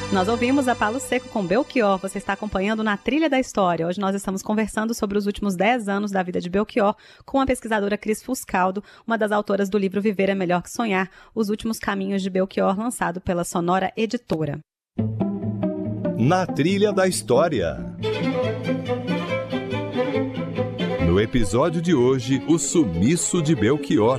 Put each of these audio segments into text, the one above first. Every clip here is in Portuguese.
Nós ouvimos a Palo Seco com Belchior, você está acompanhando Na Trilha da História. Hoje nós estamos conversando sobre os últimos 10 anos da vida de Belchior com a pesquisadora Cris Fuscaldo, uma das autoras do livro Viver é Melhor que Sonhar, Os Últimos Caminhos de Belchior, lançado pela Sonora Editora. Na Trilha da História. No episódio de hoje, o sumiço de Belchior.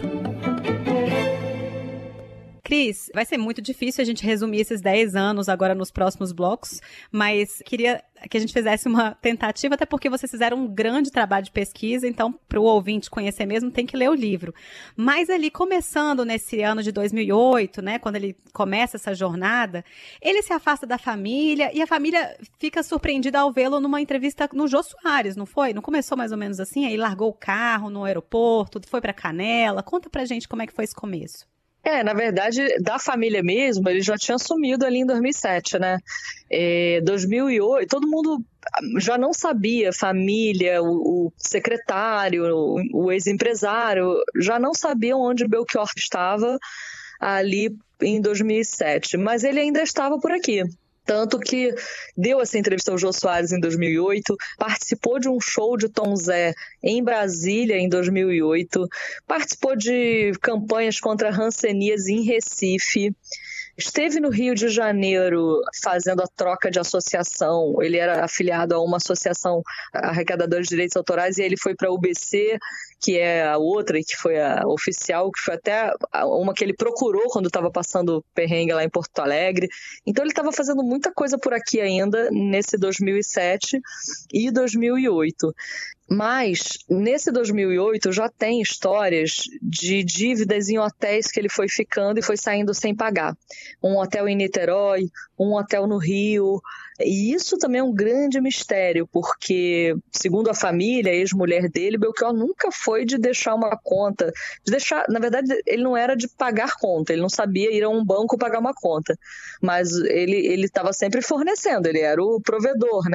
Cris, vai ser muito difícil a gente resumir esses 10 anos agora nos próximos blocos, mas queria que a gente fizesse uma tentativa, até porque vocês fizeram um grande trabalho de pesquisa, então para o ouvinte conhecer mesmo tem que ler o livro. Mas ali, começando nesse ano de 2008, né, quando ele começa essa jornada, ele se afasta da família e a família fica surpreendida ao vê-lo numa entrevista no Jô Soares, não foi? Não começou mais ou menos assim? Aí largou o carro no aeroporto, foi para Canela. Conta pra gente como é que foi esse começo. Na verdade, da família mesmo, ele já tinha sumido ali em 2007, né? 2008, todo mundo já não sabia, família, o secretário, o ex-empresário, já não sabiam onde Belchior estava ali em 2007, mas ele ainda estava por aqui. Tanto que deu essa entrevista ao Jô Soares em 2008, participou de um show de Tom Zé em Brasília em 2008, participou de campanhas contra hanseníase em Recife, esteve no Rio de Janeiro fazendo a troca de associação. Ele era afiliado a uma associação arrecadadora de direitos autorais e ele foi para a UBC, que é a outra, que foi a oficial, que foi até uma que ele procurou quando estava passando perrengue lá em Porto Alegre. Então ele estava fazendo muita coisa por aqui ainda, nesse 2007 e 2008. Mas, nesse 2008, já tem histórias de dívidas em hotéis que ele foi ficando e foi saindo sem pagar. Um hotel em Niterói, um hotel no Rio. E isso também é um grande mistério, porque, segundo a família, a ex-mulher dele, Belchior nunca foi de deixar uma conta. Na verdade, ele não era de pagar conta, ele não sabia ir a um banco pagar uma conta. Mas ele estava sempre fornecendo, ele era o provedor, né?